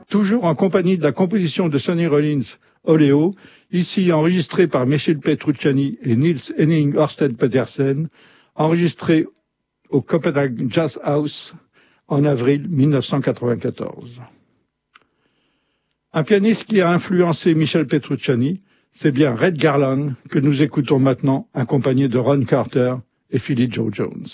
toujours en compagnie de la composition de Sonny Rollins, Oléo, ici enregistrée par Michel Petrucciani et Niels Henning Ørsted Petersen, enregistré au Copenhagen Jazz House en avril 1994. Un pianiste qui a influencé Michel Petrucciani, c'est bien Red Garland que nous écoutons maintenant, accompagné de Ron Carter et Philly Joe Jones.